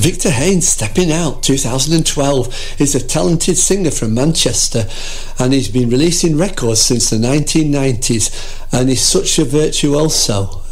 Victor Haynes, Stepping Out, 2012. He's a talented singer from Manchester, and he's been releasing records since the 1990s, and he's such a virtuoso.